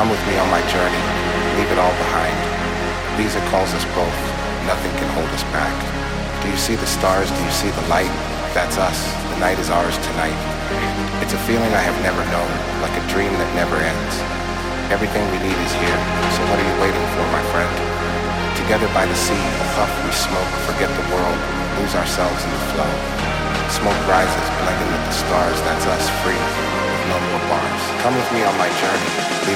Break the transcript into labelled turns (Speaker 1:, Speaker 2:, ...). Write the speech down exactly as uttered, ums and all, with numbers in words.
Speaker 1: Come with me on my journey, leave it all behind. Visa calls us both, nothing can hold us back. Do you see the stars, do you see the light? That's us, the night is ours tonight. It's a feeling I have never known, like a dream that never ends. Everything we need is here, so what are you waiting for, my friend? Together by the sea, puff, we smoke, forget the world, lose ourselves in the flow. Smoke rises, blending with the stars, that's us free, with no more bars. Come with me on my journey, leave